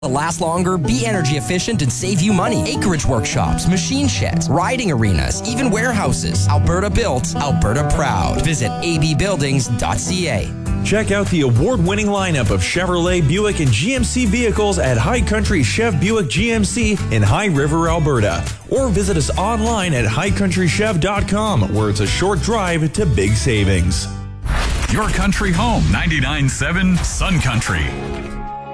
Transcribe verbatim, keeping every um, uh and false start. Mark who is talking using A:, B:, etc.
A: Last longer, be energy efficient, and save you money. Acreage workshops, machine sheds, riding arenas, even warehouses. Alberta built, Alberta proud. Visit a b buildings dot c a.
B: Check out the award-winning lineup of Chevrolet, Buick, and G M C vehicles at High Country Chev Buick G M C in High River, Alberta. Or visit us online at high country chev dot com, where it's a short drive to big savings.
C: Your country home, ninety-nine point seven Sun Country.